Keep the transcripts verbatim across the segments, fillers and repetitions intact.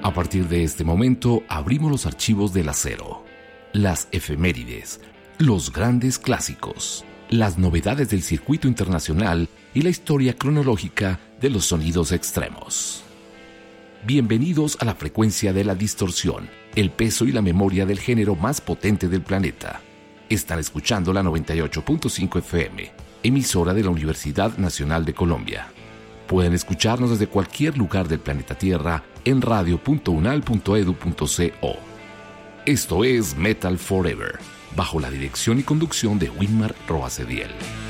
A partir de este momento, abrimos los archivos del acero, las efemérides, los grandes clásicos, las novedades del circuito internacional y la historia cronológica de los sonidos extremos. Bienvenidos a la frecuencia de la distorsión, el peso y la memoria del género más potente del planeta. Están escuchando la noventa y ocho punto cinco F M, emisora de la Universidad Nacional de Colombia. Pueden escucharnos desde cualquier lugar del planeta Tierra en radio punto unal punto edu punto co. Esto es Metal Forever, bajo la dirección y conducción de Wilmar Roasediel.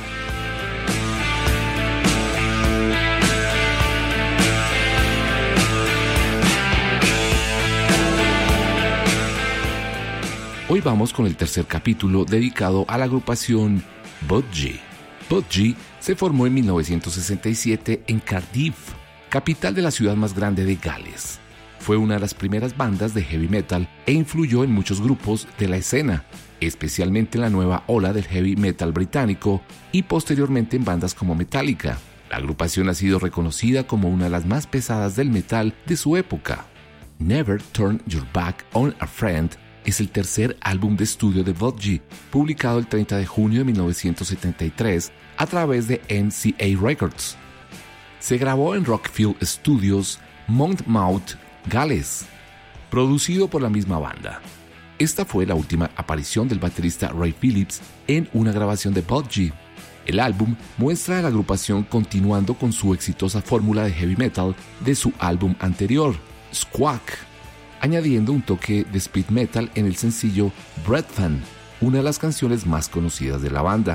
Hoy vamos con el tercer capítulo dedicado a la agrupación Budgie. Budgie se formó en mil novecientos sesenta y siete en Cardiff, capital de la ciudad más grande de Gales. Fue una de las primeras bandas de heavy metal e influyó en muchos grupos de la escena, especialmente en la nueva ola del heavy metal británico y posteriormente en bandas como Metallica. La agrupación ha sido reconocida como una de las más pesadas del metal de su época. Never Turn Your Back on a Friend es el tercer álbum de estudio de Budgie, publicado el treinta de junio de mil novecientos setenta y tres a través de M C A Records. Se grabó en Rockfield Studios, Monmouth, Gales, producido por la misma banda. Esta fue la última aparición del baterista Ray Phillips en una grabación de Budgie. El álbum muestra a la agrupación continuando con su exitosa fórmula de heavy metal de su álbum anterior, Squawk, añadiendo un toque de speed metal en el sencillo Breathfan, una de las canciones más conocidas de la banda.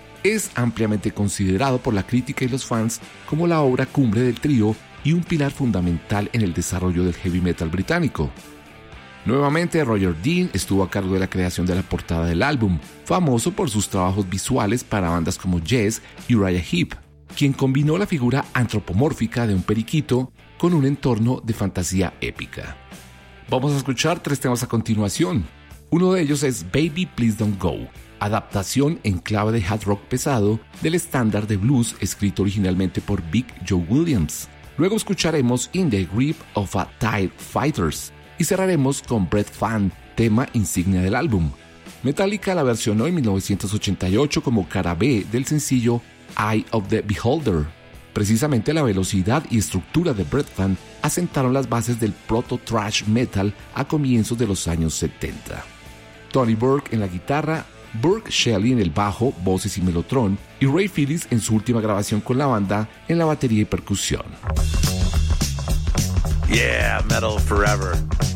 Es ampliamente considerado por la crítica y los fans como la obra cumbre del trío y un pilar fundamental en el desarrollo del heavy metal británico. Nuevamente, Roger Dean estuvo a cargo de la creación de la portada del álbum, famoso por sus trabajos visuales para bandas como Yes y Uriah Heep, quien combinó la figura antropomórfica de un periquito con un entorno de fantasía épica. Vamos a escuchar tres temas a continuación. Uno de ellos es Baby Please Don't Go, adaptación en clave de hard rock pesado del estándar de blues escrito originalmente por Big Joe Williams. Luego escucharemos In the Grip of a Tide Fighters y cerraremos con Breathfan, tema insignia del álbum. Metallica la versionó en mil novecientos ochenta y ocho como cara B del sencillo Eye of the Beholder. Precisamente la velocidad y estructura de Breathfan asentaron las bases del proto-thrash metal a comienzos de los años setenta. Tony Burke en la guitarra, Burke Shelley en el bajo, voces y melotron, y Ray Phillips en su última grabación con la banda en la batería y percusión. Yeah, metal forever.